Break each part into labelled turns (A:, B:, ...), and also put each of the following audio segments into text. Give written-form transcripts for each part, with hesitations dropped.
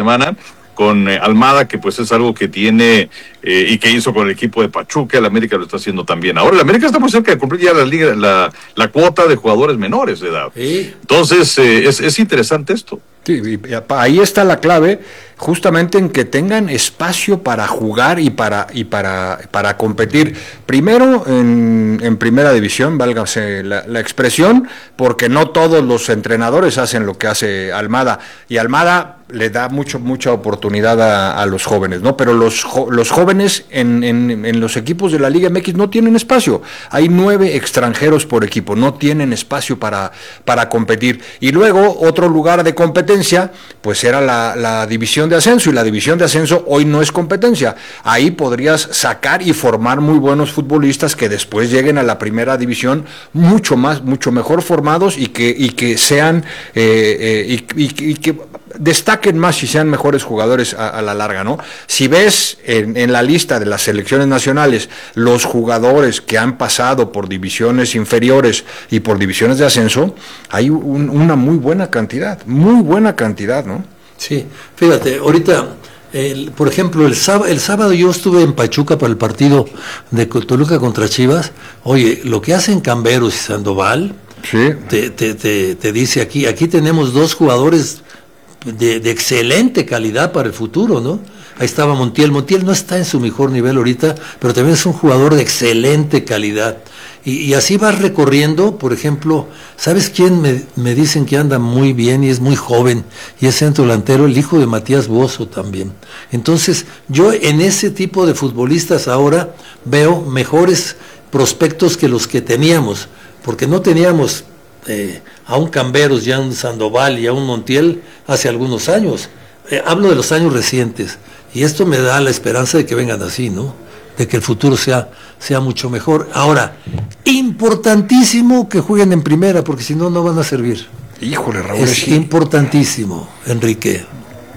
A: semana con Almada, que pues es algo que tiene y que hizo con el equipo de Pachuca. El América lo está haciendo también. Ahora el América está muy cerca de cumplir ya la cuota de jugadores menores de edad.
B: Sí.
A: Entonces es interesante esto.
C: Sí, y ahí está la clave, justamente en que tengan espacio para jugar y para competir. Primero en primera división, válgase la expresión, porque no todos los entrenadores hacen lo que hace Almada, y Almada le da mucha oportunidad a los jóvenes, ¿no? Pero los jóvenes en los equipos de la Liga MX no tienen espacio. Hay 9 extranjeros por equipo, no tienen espacio para competir. Y luego otro lugar de competencia pues era la división de ascenso, y la división de ascenso hoy no es competencia. Ahí podrías sacar y formar muy buenos futbolistas que después lleguen a la primera división mucho mejor formados, y que sean y que destaquen más y sean mejores jugadores a la larga, ¿no? Si ves en la lista de las selecciones nacionales los jugadores que han pasado por divisiones inferiores y por divisiones de ascenso, hay una muy buena cantidad, ¿no?
B: Sí, fíjate, ahorita, por ejemplo, el sábado yo estuve en Pachuca para el partido de Toluca contra Chivas. Oye, lo que hacen Camberos y Sandoval,
C: sí,
B: te dice aquí tenemos 2 jugadores de excelente calidad para el futuro, ¿no? Ahí estaba Montiel no está en su mejor nivel ahorita, pero también es un jugador de excelente calidad. Y así vas recorriendo. Por ejemplo, ¿sabes quién me dicen que anda muy bien y es muy joven? Y es centro delantero, el hijo de Matías Bozo también. Entonces, yo en ese tipo de futbolistas ahora veo mejores prospectos que los que teníamos, porque no teníamos a un Camberos, ya un Sandoval y a un Montiel hace algunos años. Hablo de los años recientes, y esto me da la esperanza de que vengan así, ¿no? De que el futuro sea mucho mejor. Ahora, importantísimo que jueguen en primera, porque si no, no van a servir.
C: Híjole, Raúl.
B: Es importantísimo, Enrique.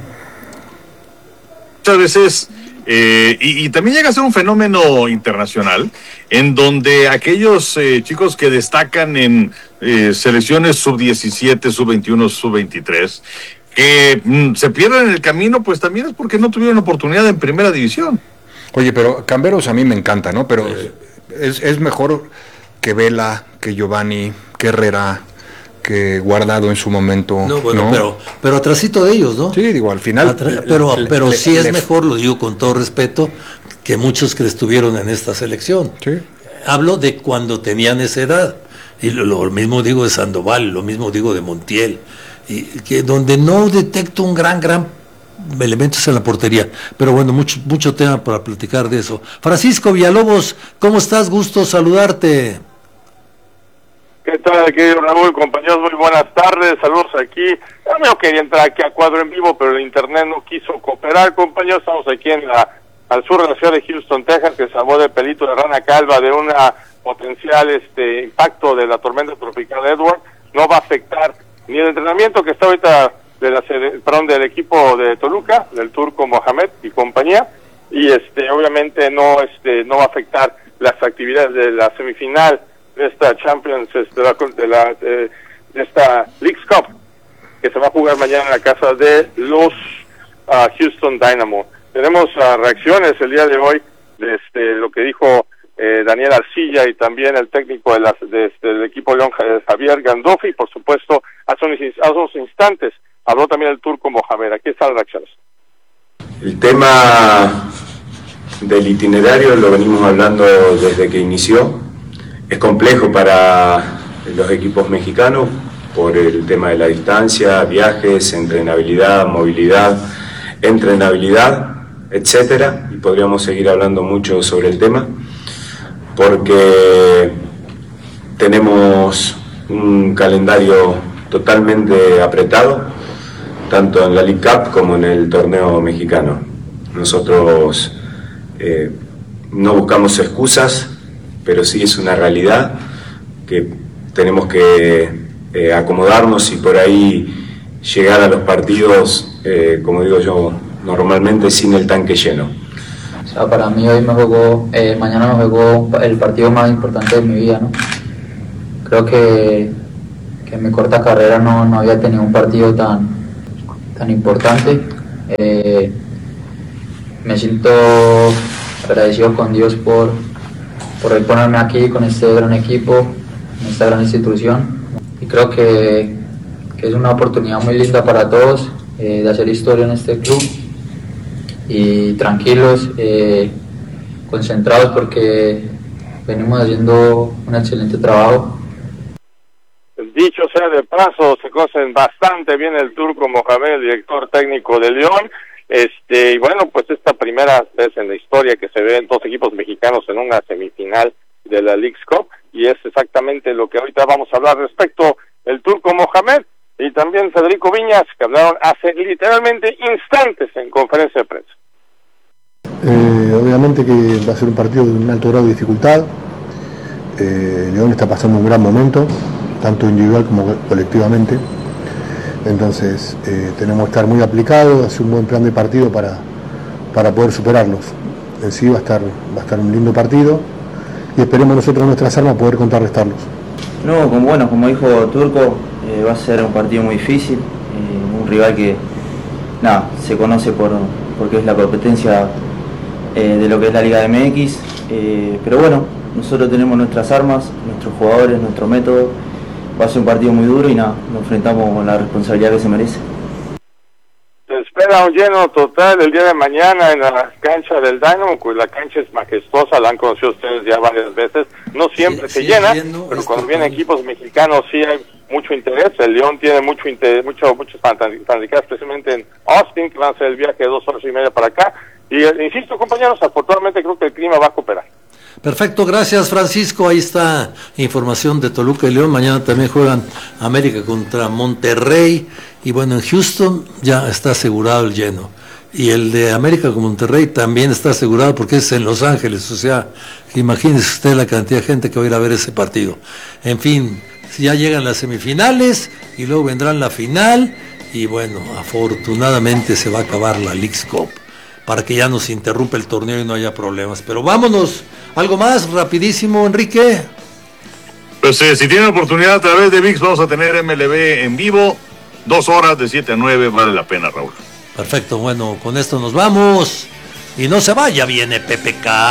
A: Muchas veces, y también llega a ser un fenómeno internacional, en donde aquellos chicos que destacan en selecciones sub-17, sub-21, sub-23, que se pierden en el camino, pues también es porque no tuvieron oportunidad en primera división.
C: Oye, pero Camberos a mí me encanta, ¿no? Pero es mejor que Vela, que Giovanni, que Herrera, que Guardado en su momento.
B: No, bueno,
C: ¿no?
B: pero atrasito de ellos, ¿no?
C: Sí, digo, al final.
B: Pero sí es mejor, lo digo con todo respeto, que muchos que estuvieron en esta selección.
C: Sí.
B: Hablo de cuando tenían esa edad. Y lo mismo digo de Sandoval, lo mismo digo de Montiel. Y que donde no detecto un gran elementos en la portería. Pero bueno, mucho tema para platicar de eso. Francisco Villalobos, ¿cómo estás? Gusto saludarte.
D: ¿Qué tal, querido Raúl? Compañeros, muy buenas tardes, saludos aquí. Yo quería entrar aquí a cuadro en vivo, pero el internet no quiso cooperar, compañeros. Estamos aquí al sur de la ciudad de Houston, Texas, que salvó de pelito de rana calva de una potencial impacto de la tormenta tropical Edward. No va a afectar ni el entrenamiento que está ahorita del equipo de Toluca, del Turco Mohamed y compañía, y obviamente no va a afectar las actividades de la semifinal de esta Champions, de esta Leagues Cup, que se va a jugar mañana en la casa de los Houston Dynamo. Tenemos reacciones el día de hoy de lo que dijo Daniel Arcilla, y también el técnico del equipo León, Javier Gandolfi. Por supuesto, hace unos instantes habló también el Turco Mohamed. Aquí están las reacciones.
E: El tema del itinerario lo venimos hablando desde que inició. Es complejo para los equipos mexicanos por el tema de la distancia, viajes, entrenabilidad, movilidad, etcétera, y podríamos seguir hablando mucho sobre el tema, porque tenemos un calendario totalmente apretado, tanto en la League Cup como en el torneo mexicano. Nosotros no buscamos excusas, pero sí es una realidad que tenemos que acomodarnos y por ahí llegar a los partidos, como digo yo, normalmente sin el tanque lleno.
F: O sea, para mí hoy mañana me jugó el partido más importante de mi vida, ¿no? Creo que en mi corta carrera no había tenido un partido tan importante, Me siento agradecido con Dios por ponerme aquí con este gran equipo, en esta gran institución. Y creo que es una oportunidad muy linda para todos de hacer historia en este club. Y tranquilos, concentrados porque venimos haciendo un excelente trabajo.
D: Dicho sea de paso, se conocen bastante bien el turco Mohamed, el director técnico de León. Y bueno, pues esta primera vez en la historia que se ven dos equipos mexicanos en una semifinal de la Leagues Cup, y es exactamente lo que ahorita vamos a hablar respecto el turco Mohamed y también Federico Viñas, que hablaron hace literalmente instantes en conferencia de prensa.
G: Obviamente que va a ser un partido de un alto grado de dificultad. León está pasando un gran momento, tanto individual como colectivamente. Entonces tenemos que estar muy aplicados, hacer un buen plan de partido para poder superarlos. En sí va a estar un lindo partido y esperemos nosotros nuestras armas poder contrarrestarlos.
H: No, como dijo Turco, va a ser un partido muy difícil, un rival que se conoce porque es la competencia de lo que es la Liga MX, pero bueno, nosotros tenemos nuestras armas, nuestros jugadores, nuestro método. Va a ser un partido muy duro y nos enfrentamos con la responsabilidad que se merece.
D: Se espera un lleno total el día de mañana en la cancha del Dynamo, pues la cancha es majestuosa, la han conocido ustedes ya varias veces, no siempre se llena, pero cuando vienen equipos mexicanos sí hay mucho interés. El León tiene mucho interés, muchos fanaticada, especialmente en Austin, que van a hacer el viaje de 2 horas y media para acá, y insisto compañeros, afortunadamente creo que el clima va a cooperar.
B: Perfecto, gracias Francisco, ahí está información de Toluca y León. Mañana también juegan América contra Monterrey, y bueno, en Houston ya está asegurado el lleno, y el de América con Monterrey también está asegurado porque es en Los Ángeles, o sea, imagínese usted la cantidad de gente que va a ir a ver ese partido. En fin, ya llegan las semifinales y luego vendrán la final, y bueno, afortunadamente se va a acabar la Leagues Cup para que ya nos interrumpa el torneo y no haya problemas. Pero vámonos, algo más rapidísimo, Enrique.
A: Pues si tienen oportunidad a través de ViX, vamos a tener MLB en vivo, 2 horas de 7 a 9, vale la pena, Raúl.
B: Perfecto, bueno, con esto nos vamos y no se vaya, viene PPK.